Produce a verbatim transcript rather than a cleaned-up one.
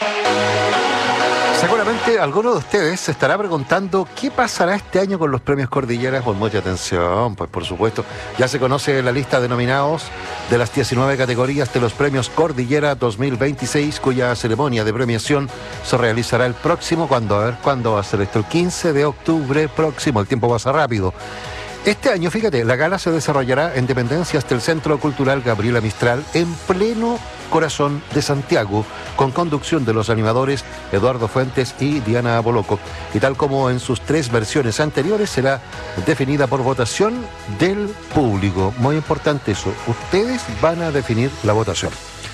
Seguramente alguno de ustedes se estará preguntando qué pasará este año con los premios Cordillera. Con mucha atención, pues por supuesto, ya se conoce la lista de nominados de las diecinueve categorías de los premios Cordillera dos mil veintiséis, cuya ceremonia de premiación se realizará el próximo, cuando, a ver, ¿cuándo va a ser esto? El quince de octubre próximo, el tiempo pasa rápido. Este año, fíjate, la gala se desarrollará en dependencias del Centro Cultural Gabriela Mistral, en pleno corazón de Santiago, con conducción de los animadores Eduardo Fuentes y Diana Boloco. Y tal como en sus tres versiones anteriores, será definida por votación del público. Muy importante eso, ustedes van a definir la votación.